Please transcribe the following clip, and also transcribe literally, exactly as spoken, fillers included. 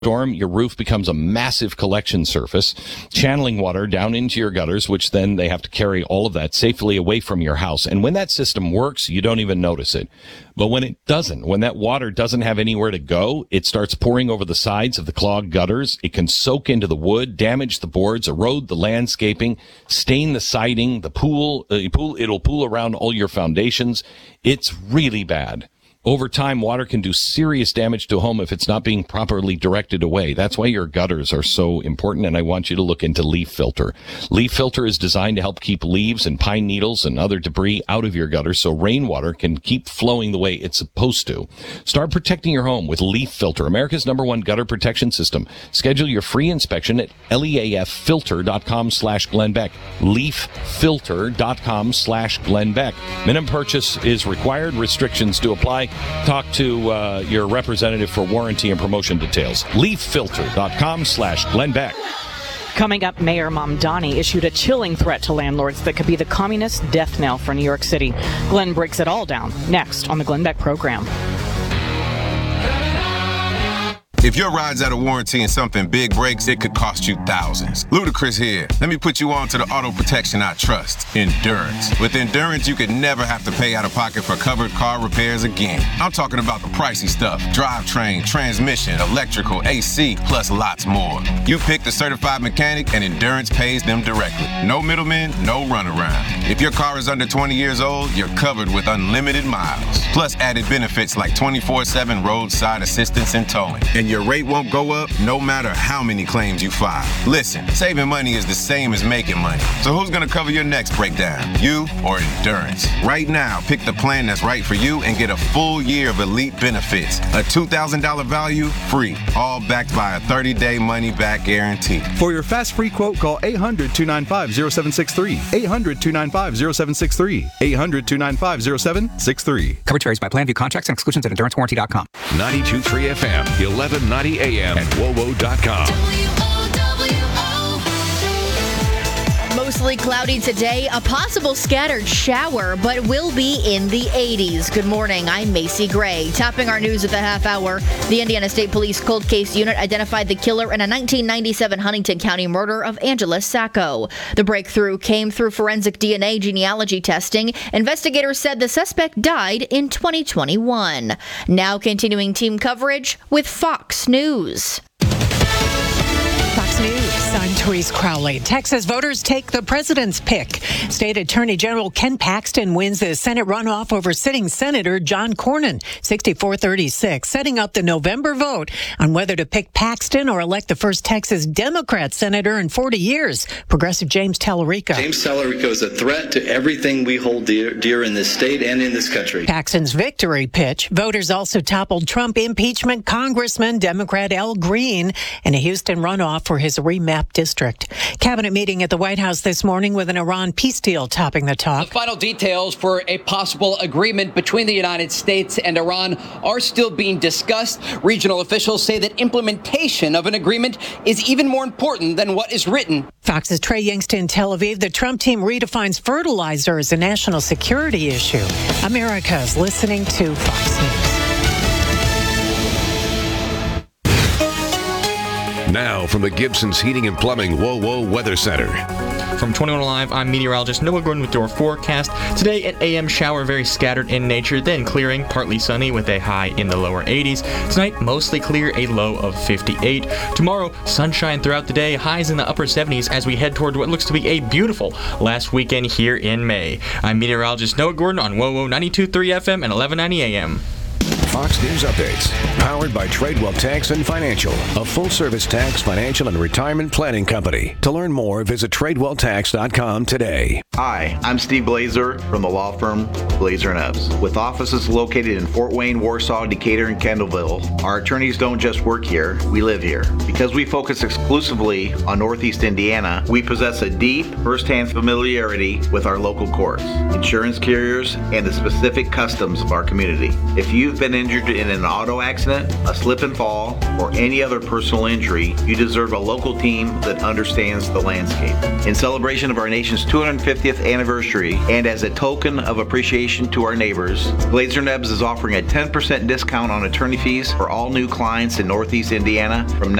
storm, your roof becomes a massive collection surface, channeling water down into your gutters, which then they have to carry all of that safely away from your house. And when that system works, you don't even notice it. But when it doesn't, when that water doesn't have anywhere to go, it starts pouring over the sides of the clogged gutters. It can soak into the wood, damage the boards, erode the landscaping, stain the siding, the pool, uh, pool, it'll pool around all your foundations. It's really bad. Over time, water can do serious damage to a home if it's not being properly directed away. That's why your gutters are so important, and I want you to look into Leaf Filter. Leaf Filter is designed to help keep leaves and pine needles and other debris out of your gutters so rainwater can keep flowing the way it's supposed to. Start protecting your home with Leaf Filter, America's number one gutter protection system. Schedule your free inspection at leaffilter.com slash Glenn Beck. leaffilter.com slash Glenn Beck. Minimum purchase is required. Restrictions do apply. Talk to uh, your representative for warranty and promotion details. leaffilter.com slash Glenn Beck. Coming up, Mayor Mamdani issued a chilling threat to landlords that could be the communist death knell for New York City. Glenn breaks it all down next on the Glenn Beck program. If your ride's out of warranty and something big breaks, it could cost you thousands. Ludacris here. Let me put you on to the auto protection I trust, Endurance. With Endurance, you could never have to pay out of pocket for covered car repairs again. I'm talking about the pricey stuff: drivetrain, transmission, electrical, A C, plus lots more. You pick the certified mechanic and Endurance pays them directly. No middlemen, no runaround. If your car is under twenty years old, you're covered with unlimited miles. Plus added benefits like twenty-four seven roadside assistance and towing. And your rate won't go up no matter how many claims you file. Listen, saving money is the same as making money. So who's going to cover your next breakdown? You or Endurance? Right now, pick the plan that's right for you and get a full year of elite benefits. A two thousand dollars value, free. All backed by a thirty-day money-back guarantee. For your fast free quote, call eight hundred, two nine five, zero seven six three. eight hundred, two nine five, zero seven six three. eight hundred, two nine five, zero seven six three. Coverage varies by plan. View contracts and exclusions at endurance warranty dot com. ninety-two point three F M, eleven ninety A M, and W O W O dot com. Mostly cloudy today, a possible scattered shower, but will be in the eighties. Good morning, I'm Macy Gray. Topping our news at the half hour, the Indiana State Police Cold Case Unit identified the killer in a nineteen ninety-seven Huntington County murder of Angela Sacco. The breakthrough came through forensic D N A genealogy testing. Investigators said the suspect died in twenty twenty-one. Now continuing team coverage with Fox News. Fox News, I'm Therese Crowley. Texas voters take the president's pick. State Attorney General Ken Paxton wins the Senate runoff over sitting Senator John Cornyn, sixty-four thirty-six, setting up the November vote on whether to pick Paxton or elect the first Texas Democrat senator in forty years. Progressive James Tallarico. James Tallarico is a threat to everything we hold dear, dear in this state and in this country. Paxton's victory pitch. Voters also toppled Trump impeachment Congressman Democrat Al Green in a Houston runoff for his remapped district. Cabinet meeting at the White House this morning with an Iran peace deal topping the talk. The final details for a possible agreement between the United States and Iran are still being discussed. Regional officials say that implementation of an agreement is even more important than what is written. Fox's Trey Yingst in Tel Aviv. The Trump team redefines fertilizer as a national security issue. America's listening to Fox News. Now from the Gibson's Heating and Plumbing W O W O Weather Center. From twenty-one Alive, I'm meteorologist Noah Gordon with your forecast. Today, an A M shower, very scattered in nature, then clearing, partly sunny with a high in the lower eighties. Tonight, mostly clear, a low of fifty-eight. Tomorrow, sunshine throughout the day, highs in the upper seventies as we head toward what looks to be a beautiful last weekend here in May. I'm meteorologist Noah Gordon on W O W O ninety-two point three F M and eleven ninety A M. Fox News Updates, powered by Tradewell Tax and Financial, a full-service tax, financial, and retirement planning company. To learn more, visit tradewell tax dot com today. Hi, I'm Steve Blazer from the law firm Blazer and Ebbs. With offices located in Fort Wayne, Warsaw, Decatur, and Kendallville, our attorneys don't just work here, we live here. Because we focus exclusively on Northeast Indiana, we possess a deep, first-hand familiarity with our local courts, insurance carriers, and the specific customs of our community. If you've been injured injured in an auto accident, a slip and fall, or any other personal injury, you deserve a local team that understands the landscape. In celebration of our nation's two hundred fiftieth anniversary and as a token of appreciation to our neighbors, Glazer Nebs is offering a ten percent discount on attorney fees for all new clients in Northeast Indiana from